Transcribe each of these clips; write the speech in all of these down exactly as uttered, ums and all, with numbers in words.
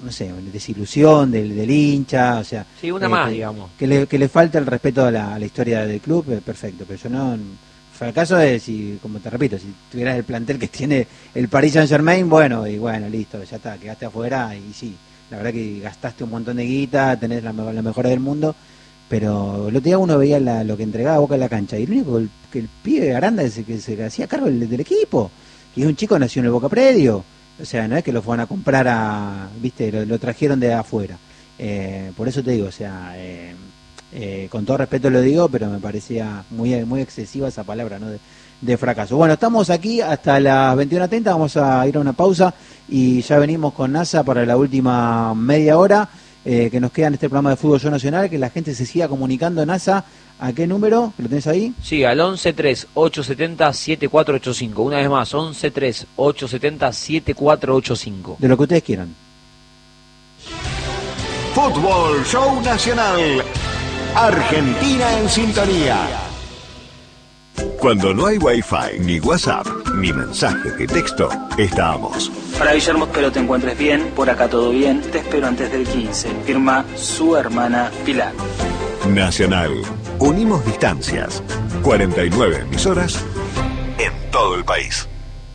no sé, desilusión del, del hincha, o sea... Sí, una eh, más, que, digamos. Que le, que le falta el respeto a la, a la historia del club, eh, perfecto, pero yo no... Fracaso es, si, como te repito, si tuvieras el plantel que tiene el Paris Saint-Germain, bueno, y bueno, listo, ya está, quedaste afuera, y sí, la verdad que gastaste un montón de guita, tenés la, la mejor del mundo, pero el otro día uno veía la, lo que entregaba Boca en la cancha, y el único que el, que el pibe Aranda es el que se hacía cargo del, del equipo, y es un chico nació en el Boca Predio, o sea, no es que lo fueron a comprar a, viste, lo, lo trajeron de afuera, eh, por eso te digo, o sea, eh, eh, con todo respeto lo digo, pero me parecía muy muy excesiva esa palabra, ¿no? De, de fracaso. Bueno, estamos aquí hasta las veintiuna treinta, vamos a ir a una pausa y ya venimos con NASA para la última media hora eh, que nos queda en este programa de Fútbol Show Nacional, que la gente se siga comunicando. NASA, ¿a qué número? ¿Lo tenés ahí? Sí, al once tres ocho siete cero siete cuatro ocho cinco. Una vez más, once tres ocho siete cero siete cuatro ocho cinco. De lo que ustedes quieran. Fútbol Show Nacional. Argentina en sintonía. Cuando no hay Wi-Fi, ni WhatsApp, ni mensaje de texto, estamos. Para Guillermo, espero te encuentres bien. Por acá todo bien. Te espero antes del quince. Firma su hermana Pilar. Nacional. Unimos distancias. cuarenta y nueve emisoras en todo el país.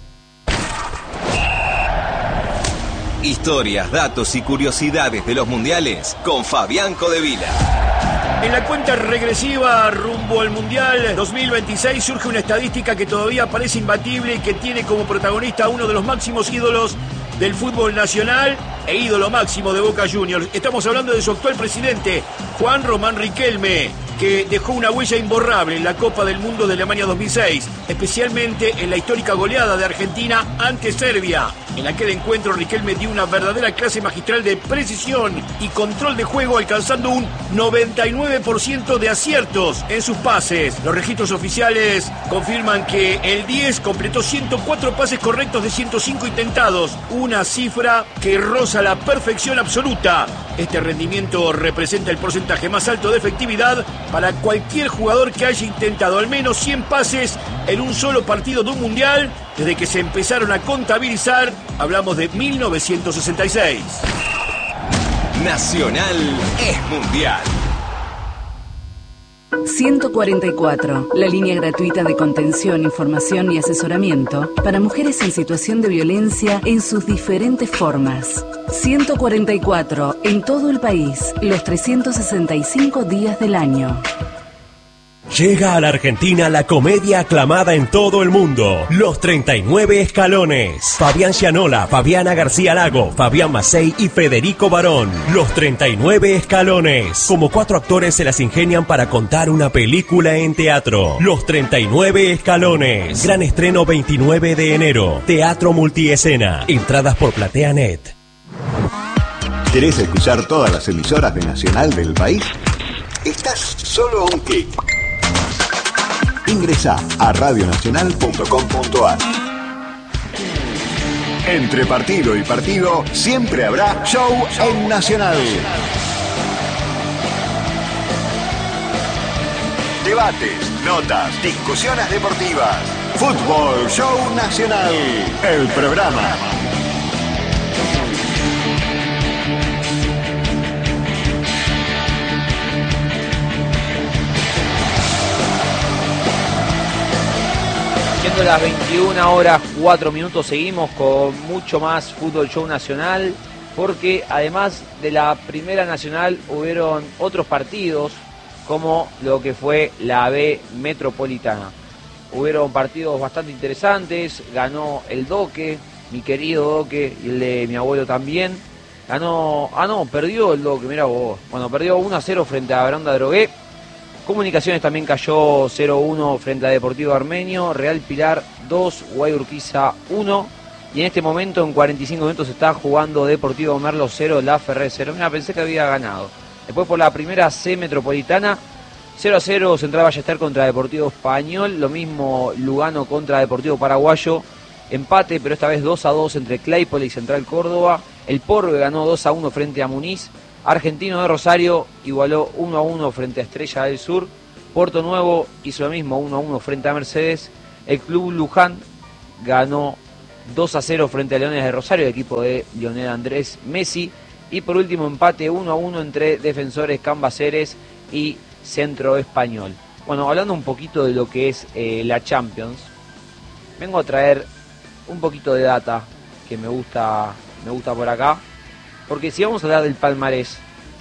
Historias, datos y curiosidades de los mundiales con Fabián Codevila. En la cuenta regresiva rumbo al Mundial dos mil veintiséis surge una estadística que todavía parece imbatible y que tiene como protagonista a uno de los máximos ídolos del fútbol nacional e ídolo máximo de Boca Juniors. Estamos hablando de su actual presidente, Juan Román Riquelme, que dejó una huella imborrable en la Copa del Mundo de Alemania dos mil seis, especialmente en la histórica goleada de Argentina ante Serbia. En aquel encuentro Riquelme dio una verdadera clase magistral de precisión y control de juego, alcanzando un noventa y nueve por ciento de aciertos en sus pases. Los registros oficiales confirman que el diez completó ciento cuatro pases correctos de ciento cinco intentados, una cifra que roza la perfección absoluta. Este rendimiento representa el porcentaje más alto de efectividad para cualquier jugador que haya intentado al menos cien pases en un solo partido de un mundial desde que se empezaron a contabilizar. Hablamos de mil novecientos sesenta y seis. Nacional es mundial. ciento cuarenta y cuatro, la línea gratuita de contención, información y asesoramiento para mujeres en situación de violencia en sus diferentes formas. ciento cuarenta y cuatro, en todo el país, los trescientos sesenta y cinco días del año. Llega a la Argentina la comedia aclamada en todo el mundo, Los treinta y nueve Escalones. Fabián Gianola, Fabiana García Lago, Fabián Macei y Federico Barón. Los treinta y nueve Escalones. Como cuatro actores se las ingenian para contar una película en teatro. Los treinta y nueve Escalones. Gran estreno veintinueve de enero. Teatro Multiescena. Entradas por PlateaNet. ¿Querés escuchar todas las emisoras de Nacional del país? Estás solo a un clic. Ingresá a radio nacional punto com punto a r. Entre partido y partido siempre habrá show en Nacional. Debates, notas, discusiones deportivas. Fútbol Show Nacional, el programa. Siendo las veintiuna horas cuatro minutos, seguimos con mucho más Fútbol Show Nacional, porque además de la Primera Nacional hubieron otros partidos, como lo que fue la B Metropolitana. Hubieron partidos bastante interesantes, ganó el Doque, mi querido Doque, y el de mi abuelo también. Ganó, ah no, perdió el Doque, mirá vos. Bueno, perdió uno a cero frente a Baranda Drogué. Comunicaciones también cayó cero uno frente a Deportivo Armenio. Real Pilar dos, Guayurquiza uno. Y en este momento, en cuarenta y cinco minutos, se está jugando Deportivo Merlo cero, La Ferré cero. Mira, pensé que había ganado. Después por la primera C Metropolitana, cero a cero Central Ballester contra Deportivo Español. Lo mismo Lugano contra Deportivo Paraguayo. Empate, pero esta vez dos a dos entre Claypole y Central Córdoba. El Porbe ganó dos a uno frente a Muniz. Argentino de Rosario igualó uno a uno frente a Estrella del Sur. Puerto Nuevo hizo lo mismo, uno a uno frente a Mercedes. El Club Luján ganó dos a cero frente a Leones de Rosario, el equipo de Lionel Andrés Messi. Y por último, empate uno a uno entre Defensores Cambaceres y Centro Español. Bueno, hablando un poquito de lo que es eh, la Champions, vengo a traer un poquito de data que me gusta, me gusta por acá, porque si vamos a hablar del palmarés,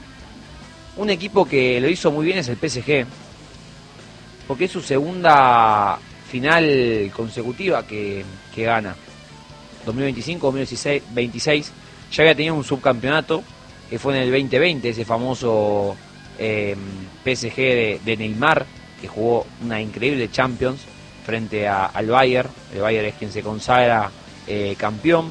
un equipo que lo hizo muy bien es el P S G, porque es su segunda final consecutiva que, que gana. dos mil veinticinco, dos mil veintiséis, ya había tenido un subcampeonato, que fue en el veinte veinte, ese famoso eh, P S G de, de Neymar, que jugó una increíble Champions frente a, al Bayern. El Bayern es quien se consagra eh, campeón.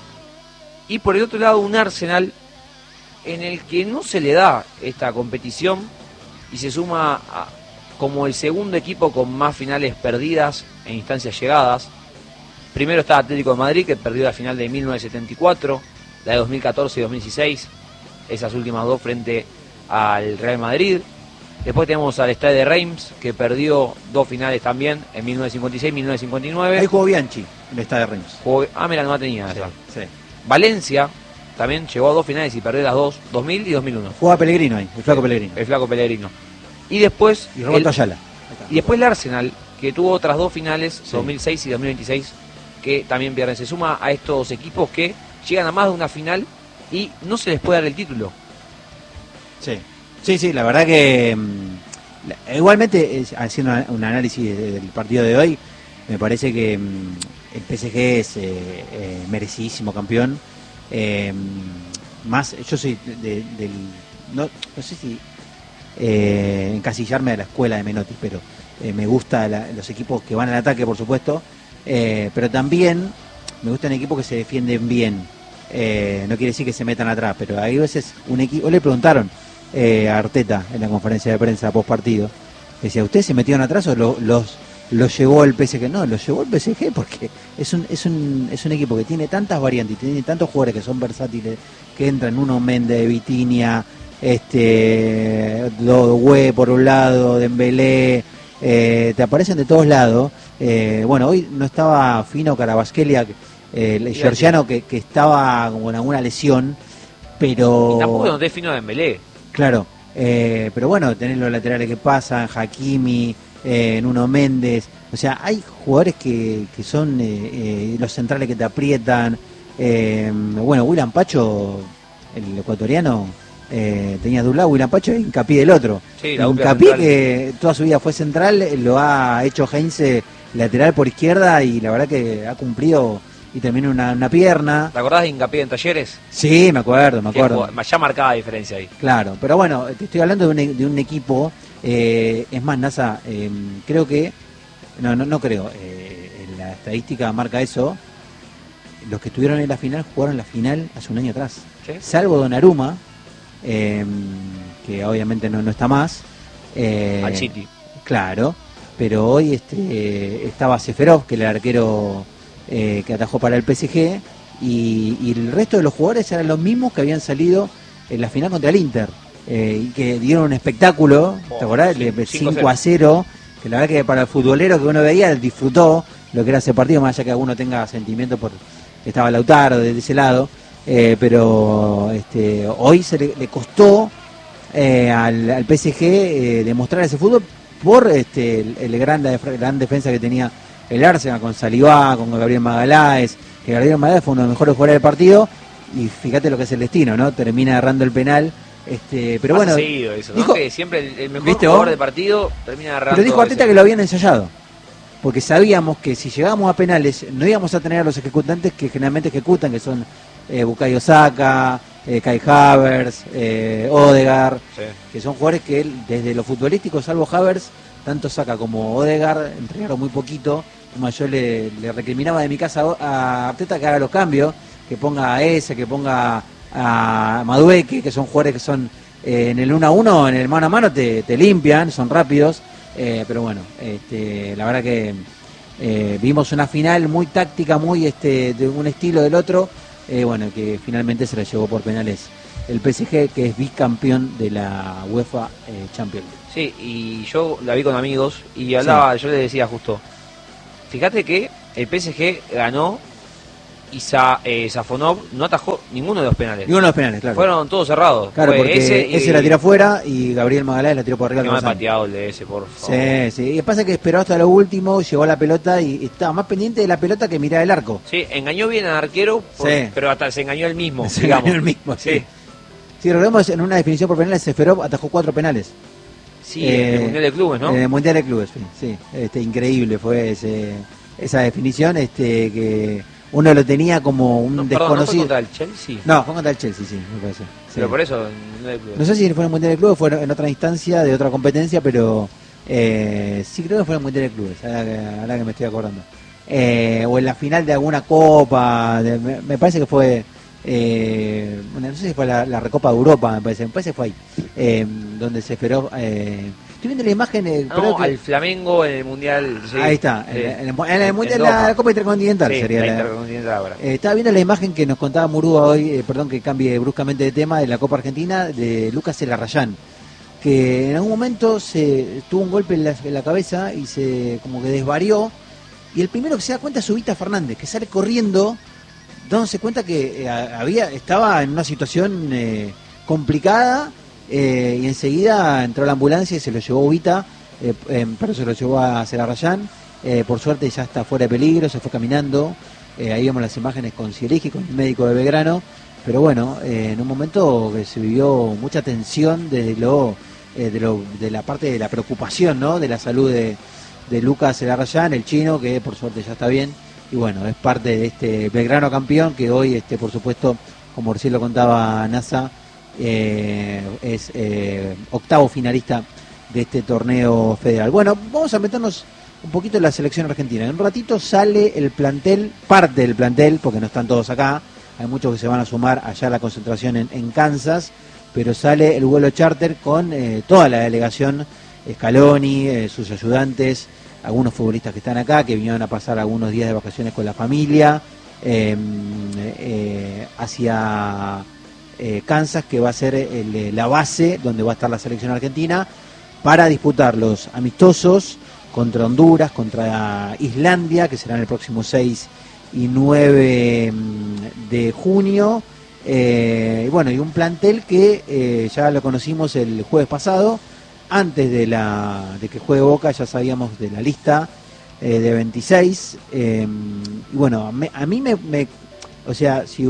Y por el otro lado, un Arsenal en el que no se le da esta competición y se suma a, como el segundo equipo con más finales perdidas en instancias llegadas. Primero está Atlético de Madrid, que perdió la final de mil novecientos setenta y cuatro, la de dos mil catorce y dos mil dieciséis, esas últimas dos frente al Real Madrid. Después tenemos al Stade de Reims, que perdió dos finales también en mil novecientos cincuenta y seis y mil novecientos cincuenta y nueve. Ahí jugó Bianchi, en el Stade de Reims. Jugó, ah, mira, no la tenía sí, esa. Sí. Valencia también llegó a dos finales y perdió las dos, dos mil y dos mil uno. Jugaba Pellegrino ahí, el flaco Pellegrino. El flaco Pellegrino. Y después... Y Roberto el, Ayala. Y después el Arsenal, que tuvo otras dos finales, sí, dos mil seis y dos mil veintiséis, que también pierden. Se suma a estos equipos que llegan a más de una final y no se les puede dar el título. Sí, sí, sí, la verdad que mmm, la, igualmente haciendo un análisis del partido de hoy, me parece que mmm, el P S G es eh, eh, merecidísimo campeón. Eh, más, yo soy de, de, del, no, no sé si eh, encasillarme de la escuela de Menotti, pero eh, me gusta la, los equipos que van al ataque, por supuesto, eh, pero también me gustan equipos que se defienden bien. Eh, no quiere decir que se metan atrás, pero hay veces un equipo. Le preguntaron eh, a Arteta en la conferencia de prensa post partido, decía, ¿ustedes se metieron atrás o lo, los los llevó el P S G? No, los llevó el P S G porque es un es un es un equipo que tiene tantas variantes, tiene tantos jugadores que son versátiles, que entran uno Méndez, Vitinha, este Dodoué por un lado, Dembélé, eh, te aparecen de todos lados. Eh, bueno, hoy no estaba Fino Carabasquelia, Eh, el georgiano que, que estaba con alguna lesión, pero... Y tampoco no te fino de Dembélé. Claro, eh, pero bueno, tenés los laterales que pasan, Hakimi, eh, Nuno Méndez, o sea, hay jugadores que, que son eh, eh, los centrales que te aprietan. Eh, bueno, William Pacho, el ecuatoriano, eh, tenía de un lado William Pacho y Hincapié del otro. Sí, la Hincapié, que toda su vida fue central, lo ha hecho Heinze lateral por izquierda y la verdad que ha cumplido... Y terminó una, una pierna. ¿Te acordás de Hincapié en Talleres? Sí, me acuerdo, me acuerdo. Ya marcaba la diferencia ahí. Claro, pero bueno, te estoy hablando de un, de un equipo, eh, es más, NASA, eh, creo que, no, no, no creo, eh, la estadística marca eso, los que estuvieron en la final jugaron la final hace un año atrás. ¿Sí? Salvo Donnarumma, eh, que obviamente no, no está más. Eh, Al City. Claro, pero hoy este, eh, estaba Seferov, que era el arquero... Eh, que atajó para el P S G y, y el resto de los jugadores eran los mismos que habían salido en la final contra el Inter eh, y que dieron un espectáculo, oh, ¿te acordás? cinco a cero, que la verdad que para el futbolero que uno veía disfrutó lo que era ese partido, más allá que alguno tenga sentimiento por estaba Lautaro de ese lado, eh, pero este, hoy se le, le costó eh, al, al P S G eh, demostrar ese fútbol por este, el, el gran, la gran defensa que tenía el Arsenal, con Salivá, con Gabriel Magaláes, que Gabriel Magaláes fue uno de los mejores jugadores del partido, y fíjate lo que es el destino, ¿no? Termina agarrando el penal, este, pero Pasa bueno... seguido eso, ¿no? Dijo, que siempre el, el mejor jugador vos? del partido termina agarrando... Pero dijo Arteta ese. que lo habían ensayado, porque sabíamos que si llegábamos a penales, no íbamos a tener a los ejecutantes que generalmente ejecutan, que son eh, Bukayo Saka, eh, Kai Havertz, eh, Odegaard, sí. que son jugadores que él, desde lo futbolístico, salvo Havertz, tanto Saka como Odegaard entregaron muy poquito. Yo le, le recriminaba de mi casa a Arteta que haga los cambios, que ponga a ese, que ponga a Madueke, que son jugadores que son eh, en el uno a uno, en el mano a mano te, te limpian, son rápidos, eh, pero bueno, este, la verdad que eh, vimos una final muy táctica, muy este, de un estilo del otro, eh, bueno, que finalmente se la llevó por penales el P S G, que es bicampeón de la UEFA eh, Champions League. Sí, y yo la vi con amigos y hablaba, sí. yo les decía justo, fíjate que el P S G ganó Isa, eh, Safonov no atajó ninguno de los penales. Ninguno de los penales, claro. Fueron todos cerrados. Claro, Fue porque ese, y, ese la tiró afuera y Gabriel Magaláes la tiró por arriba. Que me ha pateado el de ese, por favor. Sí, sí. Y pasa que esperó hasta lo último, llegó a la pelota y estaba más pendiente de la pelota que miraba el arco. Sí, engañó bien al arquero, por, sí. pero hasta se engañó él mismo. Se digamos. engañó él mismo, sí. Sí, sí, recordemos, en una definición por penales, Seferov atajó cuatro penales. sí eh, en el Mundial de Clubes, ¿no? En el Mundial de Clubes, sí. sí. Este, increíble fue ese, esa definición, este que uno lo tenía como un no, desconocido. Perdón, ¿no fue contra el Chelsea? No, fue contra el Chelsea, sí, me parece. Sí. Pero por eso, en el Mundial de Clubes. No sé si fue en el Mundial de Clubes o fue en otra instancia de otra competencia, pero eh, sí creo que fue en el Mundial de Clubes, ahora que, ahora que me estoy acordando. Eh, o en la final de alguna copa, de, me, me parece que fue, eh, bueno, no sé si fue la, la Recopa de Europa, me parece, me parece que fue ahí, eh, donde se esperó. Eh, estoy viendo la imagen. Eh, no, creo que, al Flamengo en el Mundial. Sí, ahí está, sí. en, en, el, en el Mundial, la, la Copa Intercontinental sí, sería la la, Intercontinental ahora. Eh, estaba viendo la imagen que nos contaba Murúa hoy, eh, perdón que cambie bruscamente de tema, de la Copa Argentina, de Lucas Elarrayán, que en algún momento se tuvo un golpe en la, en la cabeza y se como que desvarió, y el primero que se da cuenta es Ubita Fernández, que sale corriendo, dándose cuenta que eh, había estaba en una situación eh, complicada, eh, y enseguida entró la ambulancia y se lo llevó Ubita, eh, eh, pero se lo llevó a Elarrayán. Eh, por suerte ya está fuera de peligro, se fue caminando. Eh, ahí vemos las imágenes con Cierigi, con el médico de Belgrano. Pero bueno, eh, en un momento que se vivió mucha tensión desde lo, eh, de, lo, de la parte de la preocupación, ¿no? De la salud de, de Lucas Elarrayán, el chino, que por suerte ya está bien. Y bueno, es parte de este Belgrano campeón, que hoy, este por supuesto, como recién lo contaba NASA, eh, es eh, octavo finalista de este torneo federal. Bueno, vamos a meternos un poquito en la selección argentina. En un ratito sale el plantel, parte del plantel, porque no están todos acá, hay muchos que se van a sumar allá a la concentración en, en Kansas, pero sale el vuelo charter con eh, toda la delegación, Scaloni, eh, sus ayudantes, algunos futbolistas que están acá, que vinieron a pasar algunos días de vacaciones con la familia, eh, eh, hacia eh, Kansas, que va a ser el, la base donde va a estar la selección argentina, para disputar los amistosos contra Honduras, contra Islandia, que serán el próximo seis y nueve de junio. Eh, y bueno, y un plantel que eh, ya lo conocimos el jueves pasado, antes de la de que juegue Boca, ya sabíamos de la lista eh, de veintiséis. Eh, y bueno, me, a mí me, me... O sea, si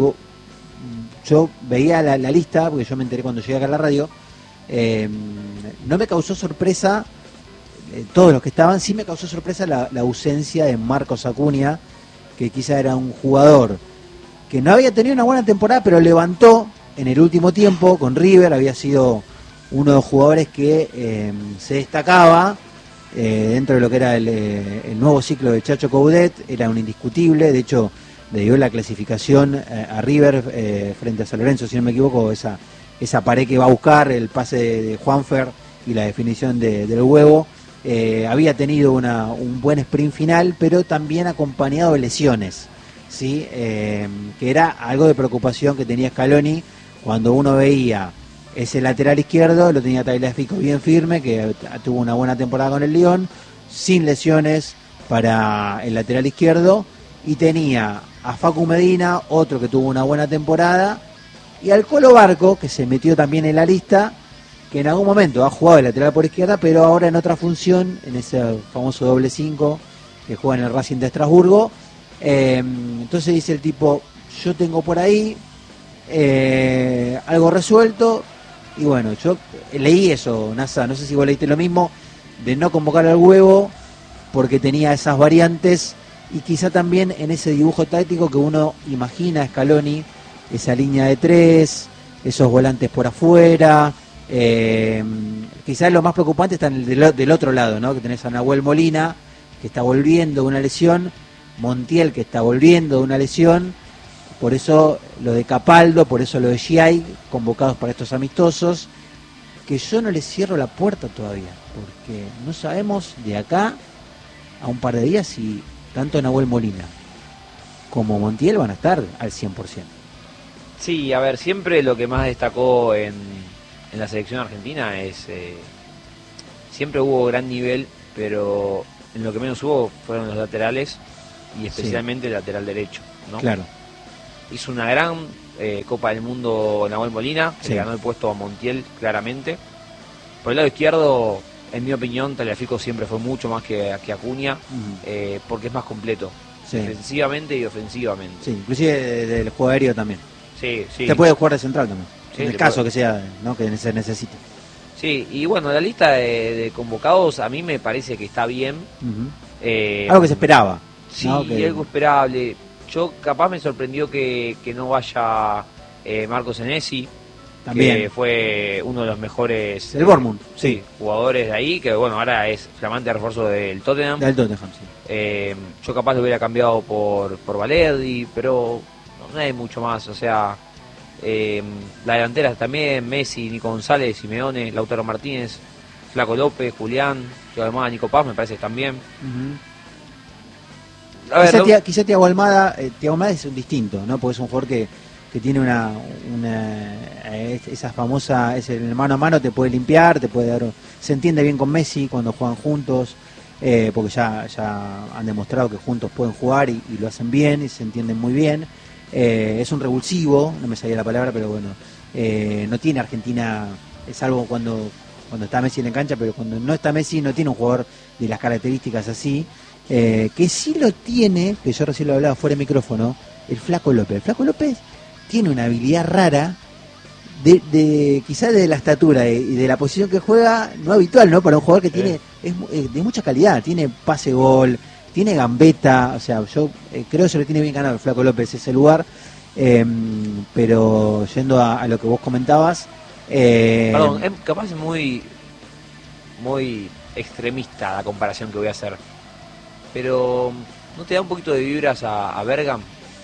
yo veía la, la lista, porque yo me enteré cuando llegué acá a la radio, eh, no me causó sorpresa eh, todos los que estaban, sí me causó sorpresa la, la ausencia de Marcos Acuña, que quizá era un jugador que no había tenido una buena temporada, pero levantó en el último tiempo con River, había sido uno de los jugadores que eh, se destacaba eh, dentro de lo que era el, eh, el nuevo ciclo de Chacho Coudet, era un indiscutible, de hecho le dio la clasificación eh, a River eh, frente a San Lorenzo, si no me equivoco, esa esa pared que va a buscar, el pase de, de Juanfer y la definición de, del huevo. Eh, había tenido una, un buen sprint final, pero también acompañado de lesiones, ¿sí? Eh, que era algo de preocupación que tenía Scaloni cuando uno veía ese lateral izquierdo, lo tenía Tagliafico bien firme, que tuvo una buena temporada con el Lyon, sin lesiones para el lateral izquierdo, y tenía a Facu Medina, otro que tuvo una buena temporada, y al Colo Barco, que se metió también en la lista, que en algún momento ha jugado de lateral por izquierda, pero ahora en otra función, en ese famoso doble cinco que juega en el Racing de Estrasburgo. Eh, entonces dice el tipo, yo tengo por ahí eh, algo resuelto, y bueno, yo leí eso, NASA, no sé si vos leíste lo mismo, de no convocar al huevo, porque tenía esas variantes, y quizá también en ese dibujo táctico que uno imagina a Scaloni, esa línea de tres, esos volantes por afuera, eh, quizás lo más preocupante está en el del, del otro lado, ¿no? Que tenés a Nahuel Molina, que está volviendo de una lesión, Montiel, que está volviendo de una lesión, por eso lo de Capaldo, por eso lo de Giai, convocados para estos amistosos, que yo no les cierro la puerta todavía, porque no sabemos de acá a un par de días si tanto Nahuel Molina como Montiel van a estar al cien por ciento. Sí, a ver, siempre lo que más destacó en, en la selección argentina es... Eh, siempre hubo gran nivel, pero en lo que menos hubo fueron los laterales, y especialmente sí. El lateral derecho, ¿no? Claro. hizo una gran eh, Copa del Mundo Nahuel Molina, que Sí. le ganó el puesto a Montiel claramente. Por el lado izquierdo, en mi opinión, Tagliafico siempre fue mucho más que, que Acuña, Ujú. eh, porque es más completo, Sí. defensivamente y ofensivamente. Sí, inclusive de- del juego aéreo también. Sí, sí. Te puede jugar de central también, Sí, en el te caso puede. que sea, ¿no? Que se necesite. Sí, y bueno, la lista de, de convocados a mí me parece que está bien. Ujú. Eh, Algo que se esperaba. Sí, ¿no? Que- algo esperable. Yo capaz me sorprendió que, que no vaya eh, Marcos Senesi, También. que fue uno de los mejores Del Bournemouth, sí, jugadores de ahí, que bueno, ahora es flamante refuerzo del Tottenham. Del Tottenham, sí. Eh, yo capaz lo hubiera cambiado por, por Valerdi, pero no, no hay mucho más. O sea, eh, la delantera también, Messi, Nico González, Simeone, Lautaro Martínez, Flaco López, Julián, yo además Nico Paz me parece que también. Ujú. A ver, Quizá, lo- Tia- quizá Thiago Almada, eh, Thiago Almada es un distinto, ¿no? Porque es un jugador que, que tiene una, una eh, esa famosa, es el mano a mano, te puede limpiar, te puede dar, se entiende bien con Messi cuando juegan juntos, eh, porque ya, ya han demostrado que juntos pueden jugar y, y lo hacen bien y se entienden muy bien. Eh, es un revulsivo, no me salía la palabra, pero bueno, eh, no tiene Argentina, salvo cuando, cuando está Messi en la cancha, pero cuando no está Messi no tiene un jugador de las características así. Eh, que sí lo tiene, que yo recién lo hablaba fuera de micrófono, el Flaco López. El Flaco López tiene una habilidad rara, de, de quizás de la estatura y de la posición que juega, no habitual, ¿no? Para un jugador que Sí. tiene es mu- eh, de mucha calidad, tiene pase gol, tiene gambeta, o sea, yo eh, creo que se lo tiene bien ganado el Flaco López ese lugar, eh, pero yendo a, a lo que vos comentabas, eh, Perdón, es, capaz es muy, muy extremista la comparación que voy a hacer. Pero, ¿no te da un poquito de vibras a, a Bergam?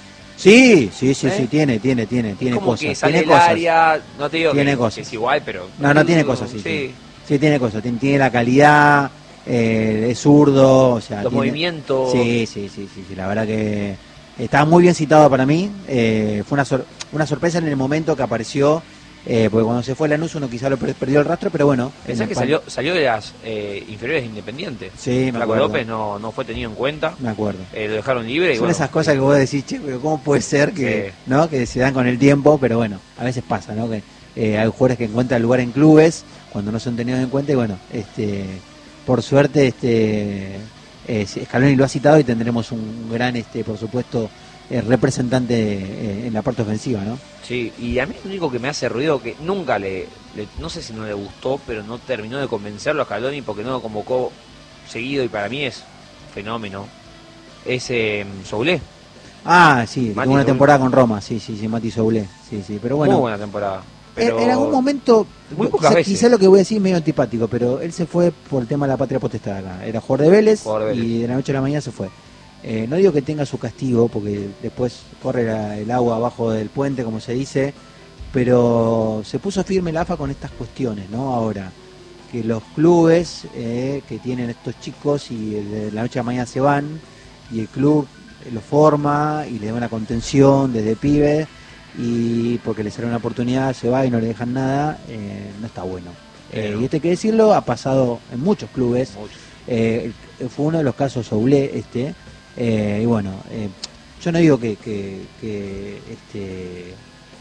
sí, sí, sí, ¿Eh? sí, tiene, tiene, tiene, tiene es como cosas, que sale tiene del cosas. área, no te digo Tiene que, cosas. que es igual, pero... No, no tiene cosas, sí, sí. sí. Sí, tiene cosas, tiene, tiene la calidad, eh, es zurdo, o sea, Los tiene- movimientos. Sí, sí, sí, sí, sí, la verdad que estaba muy bien citado para mí, eh, fue una, sor- una sorpresa en el momento que apareció, eh, porque cuando se fue Lanús uno quizá lo per- perdió el rastro, pero bueno. Pensás en que el- salió, salió de las eh, inferiores de Independiente. Sí, me Flaco acuerdo. López no, no fue tenido en cuenta. Me acuerdo. Eh, lo dejaron libre. Y Son bueno, esas cosas que vos decís, che, pero ¿cómo puede ser que, Sí. ¿no? que se dan con el tiempo? Pero bueno, a veces pasa, ¿no? Que eh, hay jugadores que encuentran lugar en clubes cuando no son tenidos en cuenta y bueno, este, por suerte este eh, Scaloni lo ha citado y tendremos un gran, este, por supuesto, eh, representante eh, en la parte ofensiva, ¿no? Sí, y a mí lo único que me hace ruido, que nunca le, le- no sé si no le gustó, pero no terminó de convencerlo a Scaloni porque no lo convocó seguido y para mí es fenómeno, es eh, Soulé. Ah, sí, Mati tuvo una Soulé. temporada con Roma, sí, sí, sí, Mati Soulé, sí, sí, pero bueno. Muy buena temporada. En- Pero En algún momento, muy pocas quizá, veces. quizá lo que voy a decir es medio antipático, pero él se fue por el tema de la patria potestad acá. Era jugador de Vélez, Jugador de Vélez. y de la noche a la mañana se fue. Eh, no digo que tenga su castigo, porque después corre la- el agua abajo del puente, como se dice, pero se puso firme la A F A con estas cuestiones, ¿no? Ahora, que los clubes eh, que tienen estos chicos y de la noche a la mañana se van, y el club lo forma y le da una contención desde pibe, y porque le sale una oportunidad se va y no le dejan nada, eh, no está bueno. Eh, Pero- y esto hay que decirlo, ha pasado en muchos clubes, mucho. eh, el- fue uno de los casos Soulé este, eh, y bueno, eh, yo no digo que, que, que, este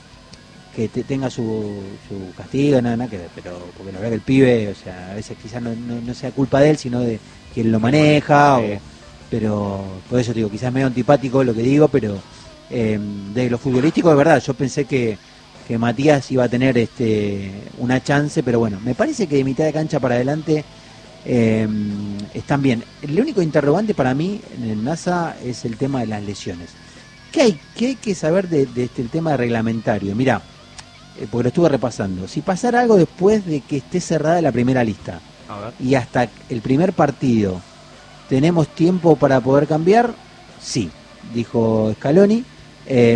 que te- tenga su, su castigo, nada, nada que ver, pero porque la verdad que el pibe, o sea, a veces quizás no, no, no sea culpa de él, sino de quien lo maneja, Sí. o, pero por eso te digo, quizás medio antipático lo que digo, pero eh, de lo futbolístico es verdad, yo pensé que, que Matías iba a tener este una chance, pero bueno, me parece que de mitad de cancha para adelante eh, están bien. El único interrogante para mí en el NASA es el tema de las lesiones. ¿Qué hay, qué hay que saber de, de este, el tema reglamentario? Mirá, eh, porque lo estuve repasando. Si pasara algo después de que esté cerrada la primera lista A ver. y hasta el primer partido, ¿tenemos tiempo para poder cambiar? Sí, dijo Scaloni. Eh,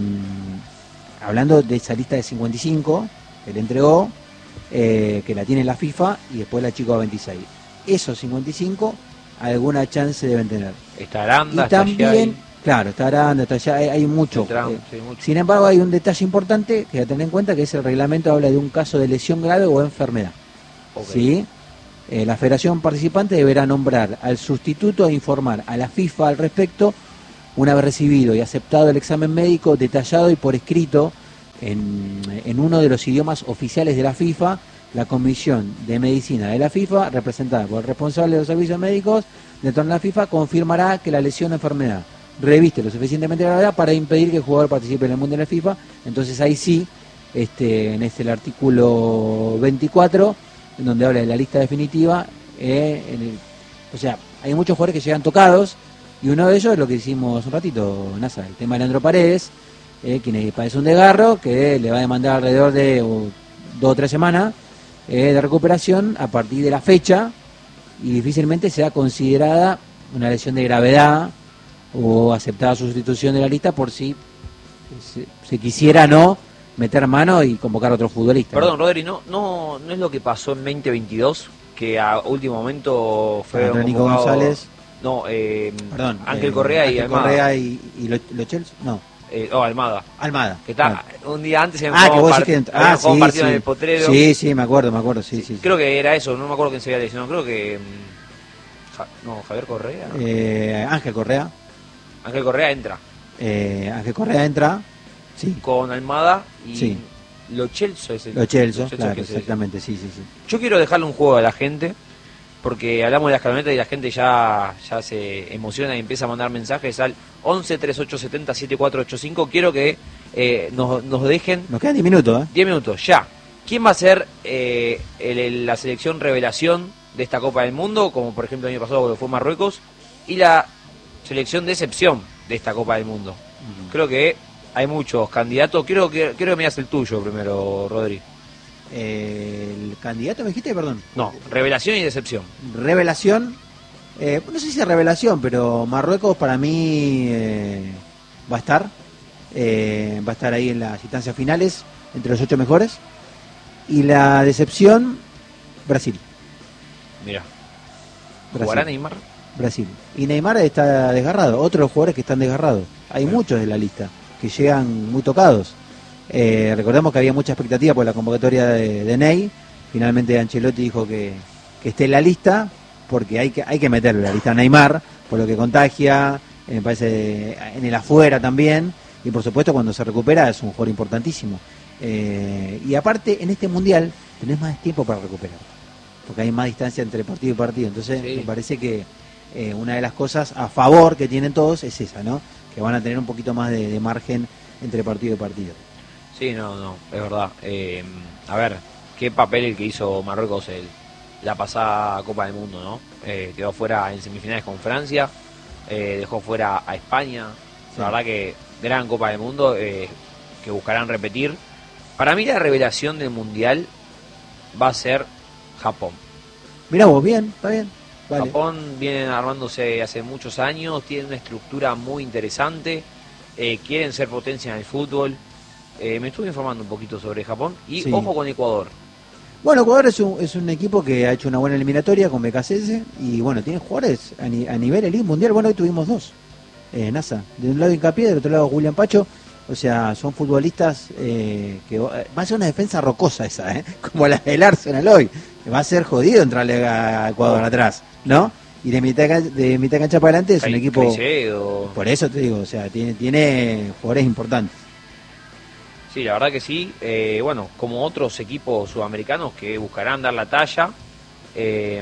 hablando de esa lista de cincuenta y cinco que le entregó, eh, que la tiene la FIFA y después la Chico a veintiséis. Esos cincuenta y cinco, alguna chance deben tener. Está Aranda, Y está también, Giai, claro, está Aranda, está allá, hay, hay mucho. Beltrán, eh, sí, mucho. sin embargo, hay un detalle importante que hay que tener en cuenta, que es el reglamento habla de un caso de lesión grave o enfermedad. Ok. ¿Sí? Eh, la federación participante deberá nombrar al sustituto e informar a la FIFA al respecto una vez recibido y aceptado el examen médico detallado y por escrito en, en uno de los idiomas oficiales de la FIFA, la Comisión de Medicina de la FIFA, representada por el responsable de los servicios médicos de toda la FIFA, confirmará que la lesión o enfermedad reviste lo suficientemente gravedad para impedir que el jugador participe en el Mundial de la FIFA. Entonces ahí sí, este, en este el artículo veinticuatro, en donde habla de la lista definitiva, eh, en el, o sea, hay muchos jugadores que llegan tocados, y uno de ellos es lo que hicimos un ratito, NASA, el tema de Leandro Paredes, eh, quien padece un desgarro, que le va a demandar alrededor de uh, dos o tres semanas eh, de recuperación a partir de la fecha, y difícilmente sea considerada una lesión de gravedad o aceptada su sustitución de la lista por si se, se quisiera no meter mano y convocar a otro futbolista. Perdón, ¿no? Rodri, ¿no, no, ¿no es lo que pasó en veinte veintidós? Que a último momento fue ah, Nico González. No, eh, Perdón, Ángel eh, Correa Ángel y Almada. Correa y, y lo, lo Chelsea, no. Eh, oh, Almada. Almada. Que está claro. un día antes se ah, que vos part... que ah, sí, partido sí. en el Potrero. Sí, sí, me acuerdo, me acuerdo, sí, sí. sí creo sí. que era eso, no me acuerdo quién se había lesionado, creo que ja, no, Javier Correa. No. Eh, Ángel Correa. Ángel Correa entra. Eh, Ángel Correa entra, sí. Con Almada y sí. Lo Celso es el Lo Celso, Lo Celso claro, que es exactamente, sí, sí, sí. Yo quiero dejarle un juego a la gente, porque hablamos de las camionetas y la gente ya, ya se emociona y empieza a mandar mensajes al once, treinta y ocho setenta, setenta y cuatro ochenta y cinco. Quiero que eh, nos, nos dejen... Nos quedan diez minutos, ¿eh? diez minutos, ya. ¿Quién va a ser eh, el, el, la selección revelación de esta Copa del Mundo? Como por ejemplo el año pasado que fue Marruecos. Y la selección de excepción de esta Copa del Mundo. Uh-huh. Creo que hay muchos candidatos. Quiero que, quiero que me digas el tuyo primero, Rodri. Eh, ¿El candidato me dijiste, perdón? No, revelación y decepción. Revelación, eh, no sé si es revelación, pero Marruecos para mí eh, va a estar, eh, va a estar ahí en las instancias finales, entre los ocho mejores. Y la decepción, Brasil. Mira, Brasil. ¿jugará Neymar? Brasil. Y Neymar está desgarrado, otros jugadores que están desgarrados. Hay sí. muchos de la lista que llegan muy tocados. Eh, recordemos que había mucha expectativa por la convocatoria de, de Ney. Finalmente Ancelotti dijo que, que esté en la lista, porque hay que hay que meterlo en la lista a Neymar, por lo que contagia, eh, me parece, en el afuera también, y por supuesto cuando se recupera es un jugador importantísimo. Eh, y aparte en este mundial tenés más tiempo para recuperar, porque hay más distancia entre partido y partido. Entonces sí. me parece que eh, una de las cosas a favor que tienen todos es esa, ¿no? Que van a tener un poquito más de, de margen entre partido y partido. Sí, no, no, es verdad. Eh, a ver, qué papel el que hizo Marruecos el, la pasada Copa del Mundo, ¿no? Eh, quedó fuera en semifinales con Francia, eh, dejó fuera a España. Sí. La verdad que gran Copa del Mundo, eh, que buscarán repetir. Para mí la revelación del Mundial va a ser Japón. Mirá vos, bien, está bien. Vale. Japón viene armándose hace muchos años, tiene una estructura muy interesante, eh, quieren ser potencia en el fútbol. Eh, me estuve informando un poquito sobre Japón y sí. ojo con Ecuador. Bueno, Ecuador es un, es un equipo que ha hecho una buena eliminatoria con B K C S y bueno, tiene jugadores a, ni, a nivel elite mundial. Bueno, hoy tuvimos dos, eh, NASA, de un lado Hincapié, del otro lado Julián Pacho. O sea, son futbolistas eh, que va a ser una defensa rocosa esa, ¿eh? Como la del Arsenal hoy. Va a ser jodido entrarle a Ecuador atrás, ¿no? Y de mitad de mitad de cancha para adelante es un equipo. Caicedo. Por eso te digo, o sea, tiene, tiene jugadores importantes. Sí, la verdad que sí. Eh, bueno, como otros equipos sudamericanos que buscarán dar la talla eh,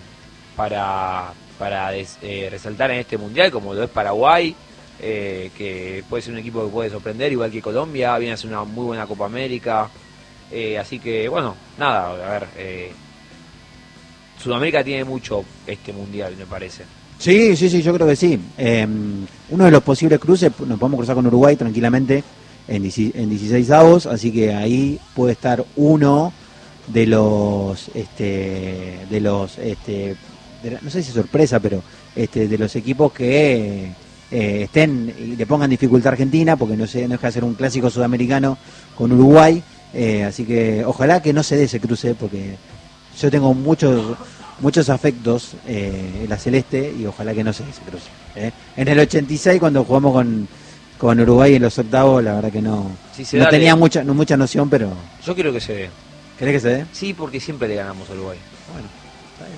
para, para des, eh, resaltar en este mundial, como lo es Paraguay, eh, que puede ser un equipo que puede sorprender, igual que Colombia, viene a hacer una muy buena Copa América. Eh, así que, bueno, nada, a ver, eh, Sudamérica tiene mucho este mundial, me parece. Sí, sí, sí, yo creo que sí. Eh, uno de los posibles cruces, nos podemos cruzar con Uruguay tranquilamente en dieciséis avos, así que ahí puede estar uno de los, este, de los, este, de la, no sé si sorpresa, pero este, de los equipos que eh, estén y le pongan dificultad a Argentina, porque no se no deja de hacer un clásico sudamericano con Uruguay. Eh, así que ojalá que no se dé ese cruce, porque yo tengo muchos muchos afectos eh, en la celeste y ojalá que no se dé ese cruce. ¿eh? En el ochenta y seis, cuando jugamos con, con Uruguay en los octavos, la verdad que no, si no da, tenía le... mucha no, mucha noción, pero... Yo quiero que se dé. ¿Querés que se dé? Sí, porque siempre le ganamos a Uruguay. Bueno, está bien.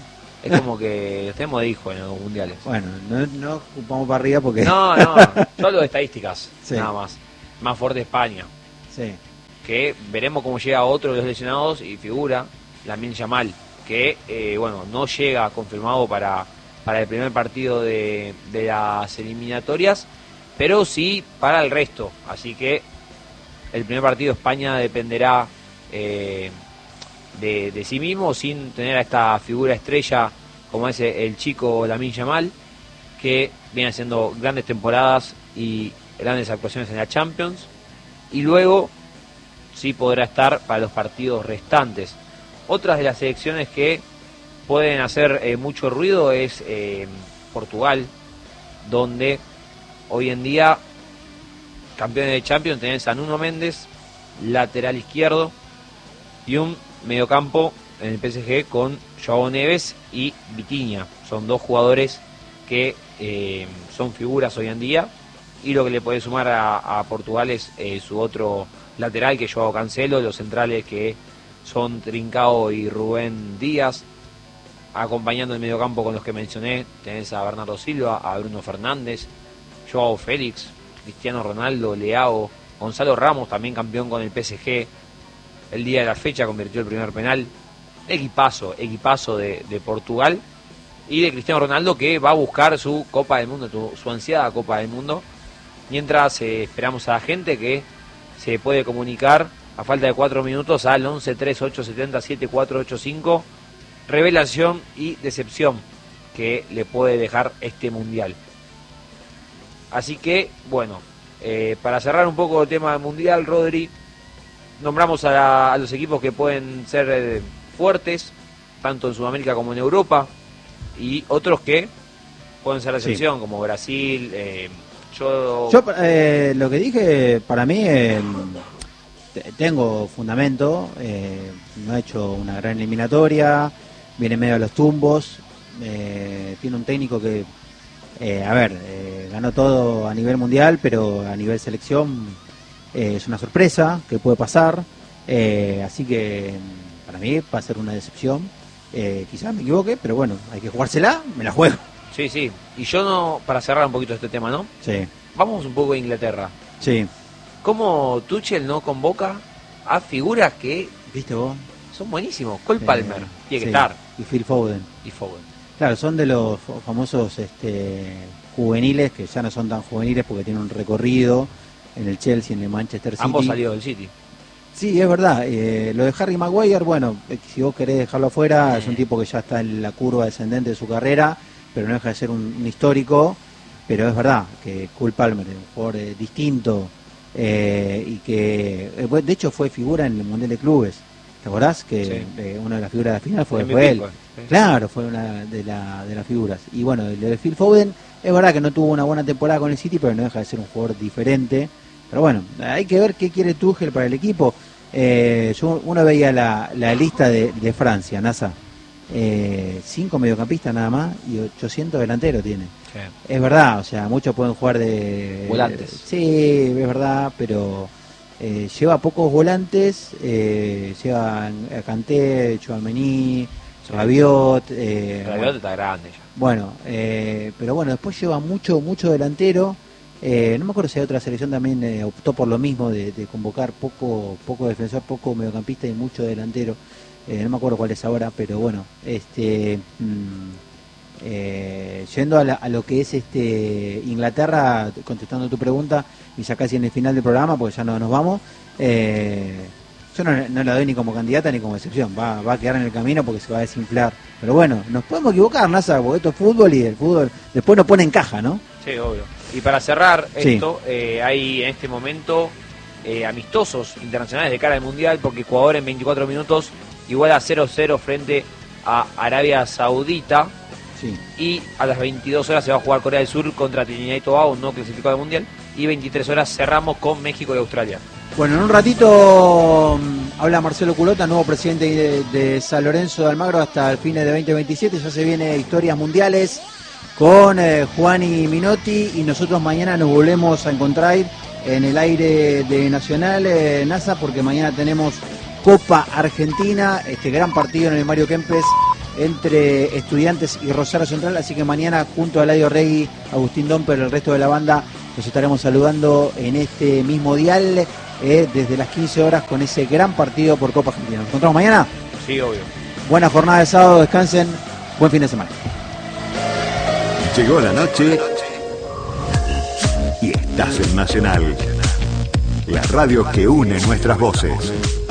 Es como que los tenemos de hijo en los mundiales. Bueno, no, no ocupamos para arriba porque... No, no, solo de estadísticas, sí. Nada más. Más fuerte España. Sí. Que veremos cómo llega otro de los lesionados y figura Lamine Yamal, que, eh, bueno, no llega confirmado para, para el primer partido de, de las eliminatorias, pero sí para el resto. Así que el primer partido de España dependerá eh, de, de sí mismo, sin tener a esta figura estrella como es el chico Lamine Yamal, que viene haciendo grandes temporadas y grandes actuaciones en la Champions, y luego sí podrá estar para los partidos restantes. Otras de las selecciones que pueden hacer eh, mucho ruido es eh, Portugal, donde hoy en día, campeones de Champions, tenés a Nuno Méndez, lateral izquierdo, y un mediocampo en el P S G con João Neves y Vitinha. Son dos jugadores que eh, son figuras hoy en día, y lo que le puede sumar a, a Portugal es eh, su otro lateral, que es Joao Cancelo, los centrales que son Trincao y Rubén Díaz, acompañando el mediocampo con los que mencioné, tenés a Bernardo Silva, a Bruno Fernández, Joao Félix, Cristiano Ronaldo, Leao, Gonzalo Ramos, también campeón con el P S G, el día de la fecha convirtió el primer penal. Equipazo, equipazo de, de Portugal, y de Cristiano Ronaldo, que va a buscar su Copa del Mundo, su, su ansiada Copa del Mundo, mientras eh, esperamos a la gente que se puede comunicar a falta de cuatro minutos al once tres ocho siete cero siete cuatro ocho cinco, revelación y decepción que le puede dejar este mundial. Así que, bueno, eh, para cerrar un poco el tema del mundial, Rodri, nombramos a, la, a los equipos que pueden ser eh, fuertes, tanto en Sudamérica como en Europa, y otros que pueden ser la excepción, sí, como Brasil. Eh, yo, yo eh, lo que dije, para mí, eh, tengo fundamento, eh, no ha hecho una gran eliminatoria, viene medio a los tumbos, eh, tiene un técnico que, eh, a ver, eh, ganó todo a nivel mundial, pero a nivel selección eh, es una sorpresa que puede pasar, eh, así que para mí va a ser una decepción, eh, quizás me equivoque, pero bueno, hay que jugársela, me la juego. Sí, sí, y yo no, para cerrar un poquito este tema, ¿no? Sí. Vamos un poco a Inglaterra. Sí. ¿Cómo Tuchel no convoca a figuras que, viste vos, son buenísimos? Cole Palmer, eh, tiene que sí, estar. Y Phil Foden. Y Foden. Claro, son de los famosos este, juveniles, que ya no son tan juveniles porque tienen un recorrido en el Chelsea, en el Manchester City. Ambos salidos del City. Sí, es verdad. Eh, lo de Harry Maguire, bueno, si vos querés dejarlo afuera, eh. es un tipo que ya está en la curva descendente de su carrera, pero no deja de ser un, un histórico. Pero es verdad que Cole Palmer es un jugador eh, distinto, eh, y que eh, de hecho fue figura en el Mundial de Clubes. ¿Te acordás? Que sí, eh, una de las figuras de la final fue, fue él. Sí. Claro, fue una de, la, de las figuras. Y bueno, el de Phil Foden, es verdad que no tuvo una buena temporada con el City, pero no deja de ser un jugador diferente. Pero bueno, hay que ver qué quiere Tuchel para el equipo. Eh, yo uno veía la, la lista de, de Francia, NASA. Eh, cinco mediocampistas nada más y ochocientos delanteros tiene. Sí. Es verdad, o sea, muchos pueden jugar de volantes. Eh, sí, es verdad, pero eh, lleva pocos volantes, eh, lleva a Kanté, Tchouaméni, sí, Rabiot. Eh, Rabiot bueno, está grande ya. Bueno, eh, pero bueno, después lleva mucho, mucho delantero. Eh, no me acuerdo si hay otra selección también eh, optó por lo mismo de, de convocar poco, poco defensor, poco mediocampista y mucho delantero. Eh, no me acuerdo cuál es ahora, pero bueno, este mmm, eh, yendo a, la, a lo que es este Inglaterra, contestando tu pregunta, y ya casi en el final del programa, porque ya no nos vamos, eh, yo no, no la doy ni como candidata ni como excepción, va, va a quedar en el camino porque se va a desinflar. Pero bueno, nos podemos equivocar, NASA, porque esto es fútbol y el fútbol después nos pone en caja, ¿no? Sí, obvio. Y para cerrar esto, sí, eh, hay en este momento eh, amistosos internacionales de cara al Mundial, porque Ecuador en veinticuatro minutos igual a cero cero frente a Arabia Saudita. Sí. Y a las veintidós horas se va a jugar Corea del Sur contra Trinidad y Tobago, no clasificado al Mundial. Y veintitrés horas cerramos con México y Australia. Bueno, en un ratito um, habla Marcelo Culota, nuevo presidente de, de San Lorenzo de Almagro hasta el fin de veinte veintisiete. Ya se viene Historias Mundiales con eh, Juan y Minotti, y nosotros mañana nos volvemos a encontrar en el aire de Nacional, eh, NASA, porque mañana tenemos Copa Argentina, este gran partido en el Mario Kempes entre Estudiantes y Rosario Central, así que mañana junto a Eladio Regui, Agustín Domper, el resto de la banda, los estaremos saludando en este mismo dial eh, desde las quince horas con ese gran partido por Copa Argentina. ¿Nos encontramos mañana? Sí, obvio. Buena jornada de sábado, descansen, buen fin de semana. Llegó la noche y estás en Nacional, la radio que une nuestras voces.